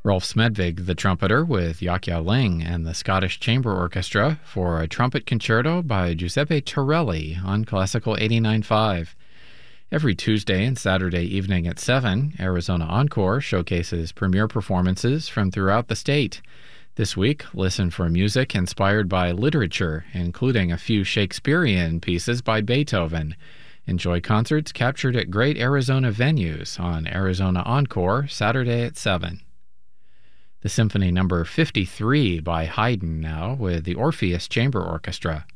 Rolf Smedvig, the trumpeter, with Yaqia Ling and the Scottish Chamber Orchestra for a trumpet concerto by Giuseppe Torelli on Classical 89.5. Every Tuesday and Saturday evening at 7, Arizona Encore showcases premiere performances from throughout the state. This week, listen for music inspired by literature, including a few Shakespearean pieces by Beethoven. Enjoy concerts captured at great Arizona venues on Arizona Encore, Saturday at 7. The Symphony No. 53 by Haydn now with the Orpheus Chamber Orchestra.